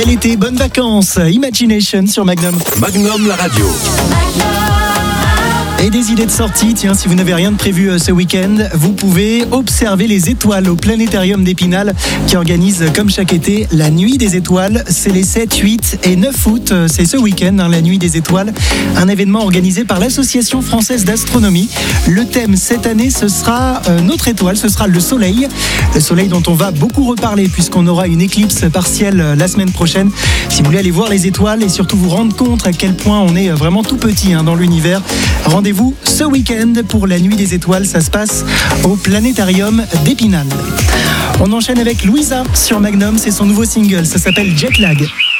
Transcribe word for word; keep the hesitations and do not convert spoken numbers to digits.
Bel été, bonnes vacances. Imagination sur Magnum. Magnum la radio. Et des idées de sortie, tiens, si vous n'avez rien de prévu ce week-end, vous pouvez observer les étoiles au Planétarium d'Épinal qui organise, comme chaque été, la Nuit des Étoiles. C'est les sept, huit et neuf août, c'est ce week-end, hein, la Nuit des Étoiles, un événement organisé par l'Association française d'astronomie. Le thème cette année, ce sera euh, notre étoile, ce sera le Soleil. Le Soleil dont on va beaucoup reparler puisqu'on aura une éclipse partielle euh, la semaine prochaine. Si vous voulez aller voir les étoiles et surtout vous rendre compte à quel point on est vraiment tout petit hein, dans l'univers, rendez-vous Rendez-vous ce week-end pour la Nuit des Étoiles. Ça se passe au Planétarium d'Épinal. On enchaîne avec Louisa sur Magnum. C'est son nouveau single. Ça s'appelle Jet Lag.